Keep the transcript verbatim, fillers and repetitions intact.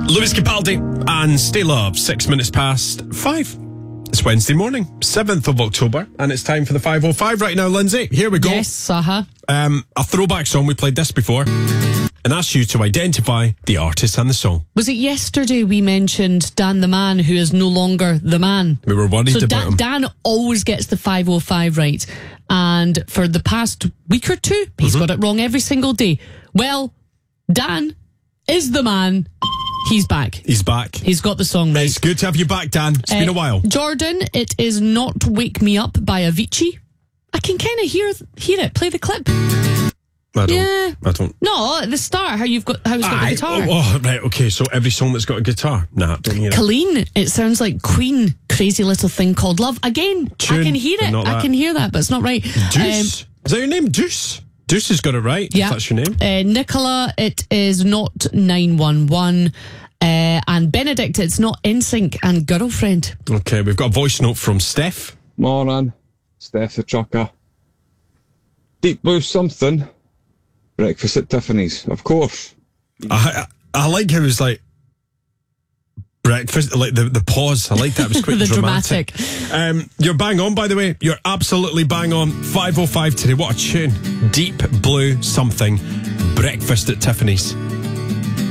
Lewis Capaldi and Stay Love, six minutes past five. It's Wednesday morning, seventh of October, and it's time for the five oh five right now, Lindsay. Here we go. Yes, uh-huh. Um, a throwback song. We played this before and asked you to identify the artist and the song. Was it yesterday we mentioned Dan the Man, who is no longer the man? We were worried so about Dan, him. Dan always gets the five oh five right. And for the past week or two, he's mm-hmm. got it wrong every single day. Well, Dan is the man. He's back. He's back. He's got the song right. It's good to have you back, Dan. It's uh, been a while. Jordan, it is Not Wake Me Up by Avicii. I can kind of hear hear it. Play the clip. I don't. Yeah. I don't. No, at the start, how you've got how it's got I, the guitar. Oh, oh, right, okay. So every song that's got a guitar. Nah, don't hear it. Colleen, it sounds like Queen. Crazy Little Thing Called Love. Again, Tune, I can hear it. I can hear that, but it's not right. Deuce. Um, is that your name? Deuce. Deuce has got it right. Yeah. If that's your name. Uh, Nicola, it is not nine one one. Uh, and Benedict, it's not N Sync and Girlfriend. Okay, we've got a voice note from Steph. Morning, Steph the trucker. Deep Blue something. Breakfast at Tiffany's, of course. I, I, I like how it was like breakfast, like the, the pause. I like that. It was quite the dramatic. dramatic. Um, you're bang on, by the way. You're absolutely bang on. five oh five today. What a tune. Deep Blue something. Breakfast at Tiffany's.